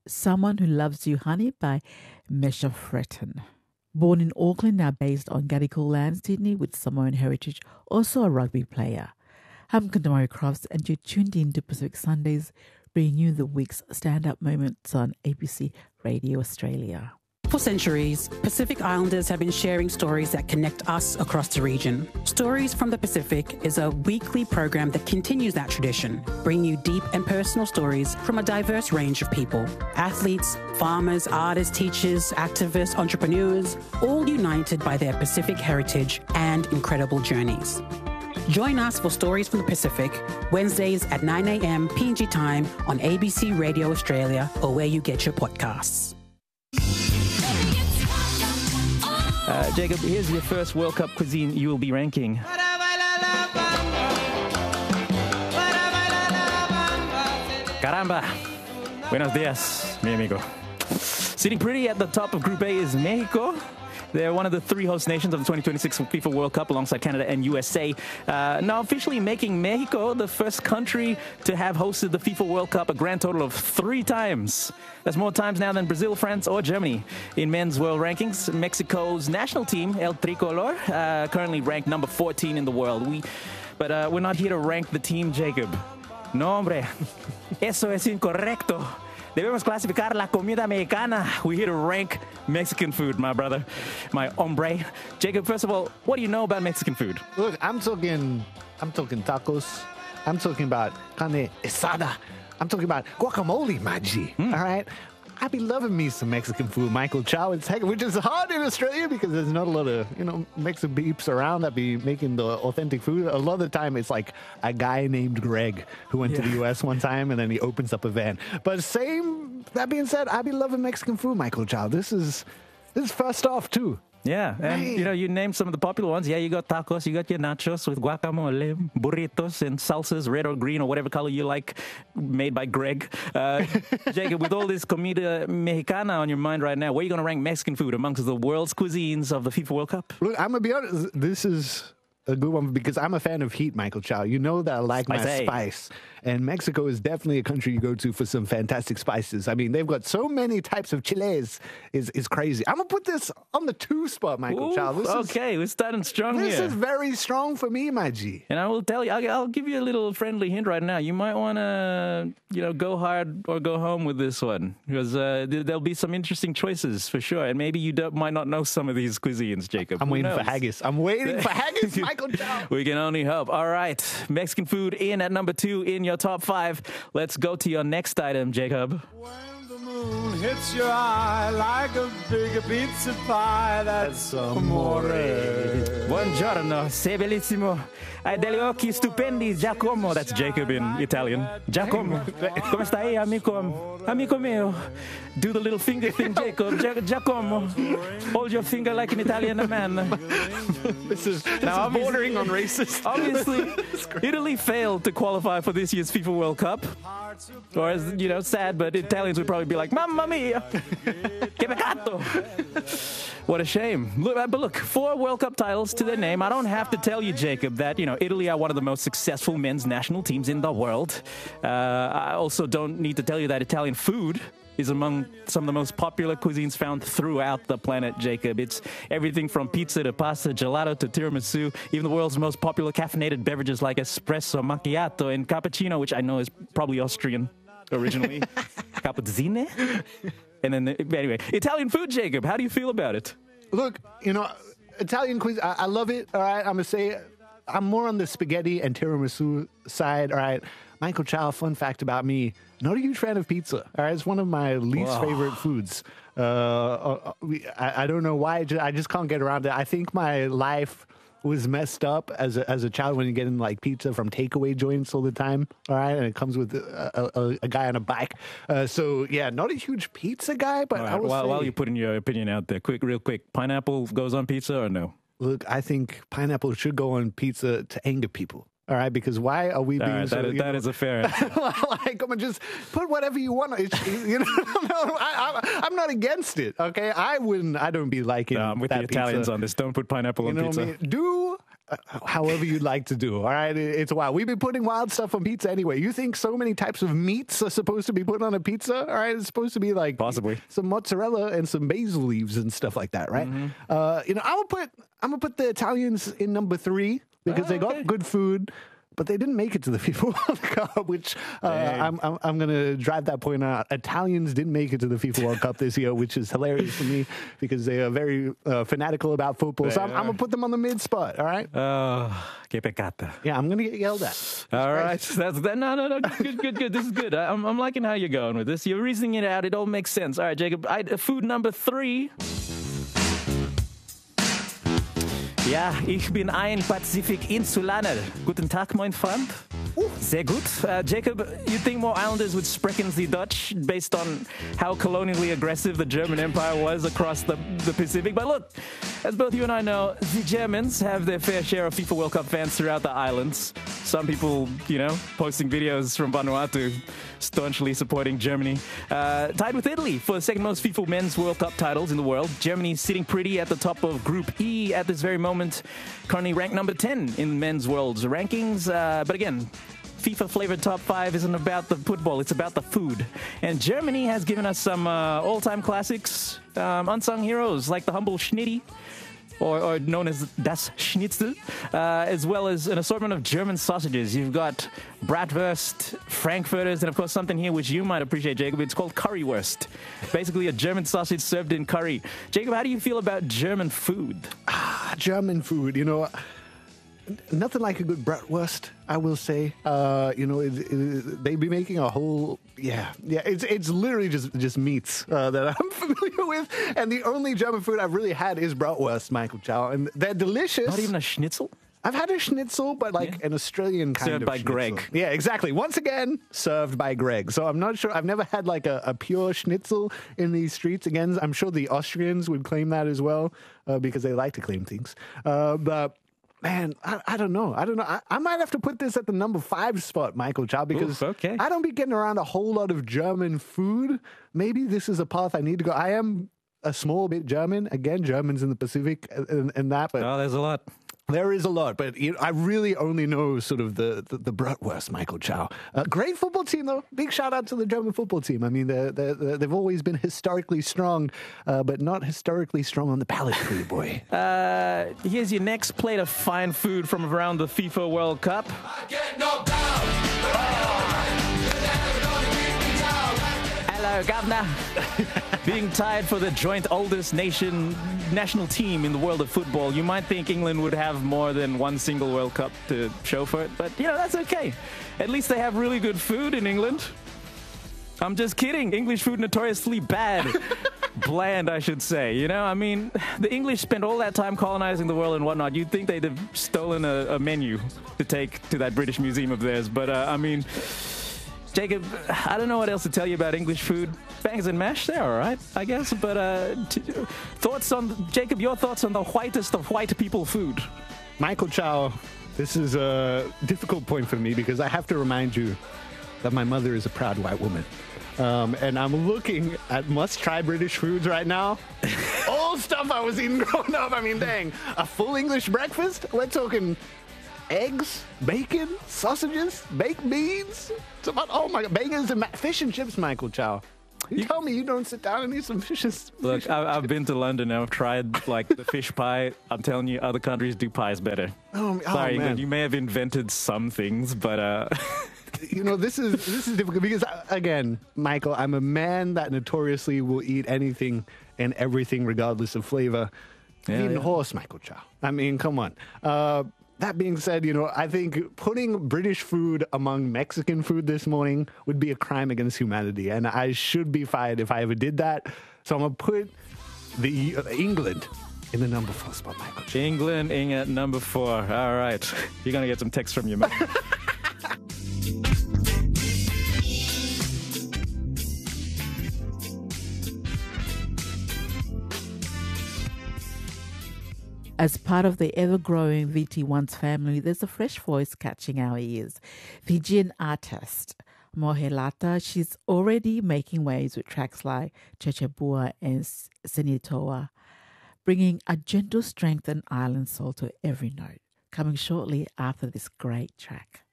Someone Who Loves You Honey by Mesha Fretton. Born in Auckland, now based on Gadigal land, Sydney, with Samoan heritage, also a rugby player. I'm Kandamari Crofts, and you're tuned in to Pacific Sundays, bringing you the week's stand-up moments on ABC Radio Australia. For centuries, Pacific Islanders have been sharing stories that connect us across the region. Stories from the Pacific is a weekly program that continues that tradition, bringing you deep and personal stories from a diverse range of people. Athletes, farmers, artists, teachers, activists, entrepreneurs, all united by their Pacific heritage and incredible journeys. Join us for Stories from the Pacific, Wednesdays at 9 a.m. PNG time on ABC Radio Australia or where you get your podcasts. Jacob, here's your first World Cup cuisine you will be ranking. Caramba! Buenos dias, mi amigo. Sitting pretty at the top of Group A is Mexico. They're one of the three host nations of the 2026 FIFA World Cup alongside Canada and USA. Now officially making Mexico the first country to have hosted the FIFA World Cup a grand total of 3 times. That's more times now than Brazil, France, or Germany. In men's world rankings, Mexico's national team, El Tricolor, currently ranked number 14 in the world. But we're not here to rank the team, Jacob. No, hombre. Eso es incorrecto. Debemos clasificar la comida mexicana. We're here to rank Mexican food, my brother, my hombre. Jacob, first of all, what do you know about Mexican food? Look, I'm talking tacos. I'm talking about carne asada. I'm talking about guacamole, Maji. All right? I be loving me some Mexican food, Michael Chow, which is hard in Australia because there's not a lot of, Mexican peeps around that be making the authentic food. A lot of the time it's like a guy named Greg who went to the US one time and then he opens up a van. But that being said, I be loving Mexican food, Michael Chow. This is first off too. Yeah, and you named some of the popular ones. Yeah, you got tacos, you got your nachos with guacamole, burritos, and salsas, red or green or whatever color you like, made by Greg. Jacob, with all this comida mexicana on your mind right now, where are you going to rank Mexican food amongst the world's cuisines of the FIFA World Cup? Look, I'm going to be honest, this is a good one because I'm a fan of heat, Michael Chow. You know that I like my spice. And Mexico is definitely a country you go to for some fantastic spices. I mean, they've got so many types of chiles. Is crazy. I'm going to put this on the 2 spot, Michael Chow. We're starting strong here. This is very strong for me, my G. And I will tell you, I'll give you a little friendly hint right now. You might want to, go hard or go home with this one because there'll be some interesting choices for sure. And maybe you might not know some of these cuisines, Jacob. I'm waiting for haggis. Michael Chow. We can only hope. All right. Mexican food in at number 2 in your top 5. Let's go to your next item, Jacob. When the moon hits your eye like a big pizza pie, that's amore. Buongiorno, sei bellissimo. Hai degli occhi stupendi, Giacomo. That's Jacob in Italian. Giacomo. Come stai, amico? Amico mio. Do the little finger thing, Jacob. Giacomo. Hold your finger like an Italian man. This is bordering on racist. Obviously, Italy failed to qualify for this year's FIFA World Cup. Or, as sad, but Italians would probably be like, Mamma mia! Che peccato! What a shame. Look, 4 World Cup titles to their name. I don't have to tell you, Jacob, that, Italy are one of the most successful men's national teams in the world. I also don't need to tell you that Italian food is among some of the most popular cuisines found throughout the planet, Jacob. It's everything from pizza to pasta, gelato to tiramisu, even the world's most popular caffeinated beverages like espresso, macchiato, and cappuccino, which I know is probably Austrian originally. Cappuccine? And then, anyway, Italian food, Jacob, how do you feel about it? Look, Italian cuisine, I love it, all right? I'm going to say I'm more on the spaghetti and tiramisu side, all right? Michael Chow, fun fact about me, not a huge fan of pizza. All right, it's one of my least favorite foods. I don't know why. I just can't get around it. I think my life was messed up as a child when you're getting like pizza from takeaway joints all the time. All right, and it comes with a guy on a bike. So yeah, not a huge pizza guy, but right, while you're putting your opinion out there, real quick, pineapple goes on pizza or no? Look, I think pineapple should go on pizza to anger people. All right, because why are we being that is a fair answer. Like, come on, just put whatever you want. I'm not against it, okay? I don't be liking I'm with that the Italians pizza. on this. Don't put pineapple on pizza. Do however you'd like to do. All right, it's wild. We've been putting wild stuff on pizza anyway. You think so many types of meats are supposed to be put on a pizza? All right, it's supposed to be like Possibly. some mozzarella and some basil leaves and stuff like that, right? You know, I'm gonna put the Italians in number 3 because they got good food. But they didn't make it to the FIFA World Cup, which I'm going to drive that point out. Italians didn't make it to the FIFA World Cup this year, which is hilarious for me because they are very fanatical about football. So I'm going to put them on the mid spot, all right? Que pecata. Yeah, I'm going to get yelled at. All right. That's that. No. Good. This is good. I'm liking how you're going with this. You're reasoning it out. It all makes sense. All right, Jacob. Food number 3. Ja, ich bin ein Pazifik-Insulaner. Guten Tag, mein Freund. Sehr gut. Jacob, you think more islanders would sprechen the Dutch based on how colonially aggressive the German Empire was across the Pacific? But look, as both you and I know, the Germans have their fair share of FIFA World Cup fans throughout the islands. Some people, you know, posting videos from Vanuatu staunchly supporting Germany. Tied with Italy for the second most FIFA Men's World Cup titles in the world. Germany sitting pretty at the top of Group E at this very moment, currently ranked number 10 in men's world's rankings. But again, FIFA-flavored top 5 isn't about the football, it's about the food. And Germany has given us some all-time classics, unsung heroes like the humble Schnitti, or known as Das Schnitzel, as well as an assortment of German sausages. You've got Bratwurst, Frankfurters, and of course something here which you might appreciate, Jacob. It's called Currywurst. Basically a German sausage served in curry. Jacob, how do you feel about German food? German food, you know, nothing like a good bratwurst, I will say. You know, they be making a whole, it's literally just meats that I'm familiar with. And the only German food I've really had is bratwurst, Michael Chow. And they're delicious. Not even a schnitzel? I've had a schnitzel, but like an Australian kind served of by schnitzel. Greg. Yeah, exactly. Once again, served by Greg. So I'm not sure. I've never had like a pure schnitzel in these streets. Again, I'm sure the Austrians would claim that as well because they like to claim things. But man, I don't know. I might have to put this at the number 5 spot, Michael Chow, because I don't be getting around a whole lot of German food. Maybe this is a path I need to go. I am a small bit German. Again, Germans in the Pacific and that. But there's a lot. There is a lot, but I really only know sort of the bratwurst, Michael Chow. Great football team, though. Big shout out to the German football team. I mean, they've always been historically strong, but not historically strong on the palate for you, boy. Here's your next plate of fine food from around the FIFA World Cup. Hello, Governor. Being tied for the joint oldest national team in the world of football, you might think England would have more than one single World Cup to show for it, but, you know, that's okay. At least they have really good food in England. I'm just kidding. English food notoriously bad. Bland, I should say. You know, I mean, the English spent all that time colonizing the world and whatnot. You'd think they'd have stolen a menu to take to that British museum of theirs, but, I mean, Jacob, I don't know what else to tell you about English food. Bangs and mash, they're all right, I guess. But thoughts on, Jacob, your thoughts on the whitest of white people food? Michael Chow, this is a difficult point for me because I have to remind you that my mother is a proud white woman. And I'm looking at must-try British foods right now. All stuff I was eating growing up. I mean, dang, a full English breakfast? We're talking eggs, bacon, sausages, baked beans. It's about, oh my God, bangers and fish and chips, Michael Chow. You tell me you don't sit down and eat some fish. Look, I've been to London and I've tried like the fish pie. I'm telling you, other countries do pies better. Sorry, England, you may have invented some things, but you know, this is difficult because, again, Michael, I'm a man that notoriously will eat anything and everything regardless of flavor. Eating horse, Michael Chow. I mean, come on. That being said, you know, I think putting British food among Mexican food this morning would be a crime against humanity, and I should be fired if I ever did that. So I'm going to put the England in the number 4 spot, Michael Chow. England in at number 4. All right. You're going to get some text from your man. As part of the ever-growing VT1's family, there's a fresh voice catching our ears. Fijian artist Mohelata, she's already making waves with tracks like Chechebua and Senitoa, bringing a gentle strength and island soul to every note. coming shortly after this great track.